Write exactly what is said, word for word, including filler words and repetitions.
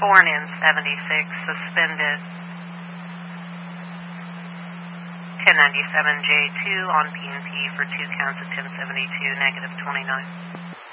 Born in seventy-six, suspended. ten ninety-seven J two on P and P for two counts of ten seventy-two, negative twenty-nine.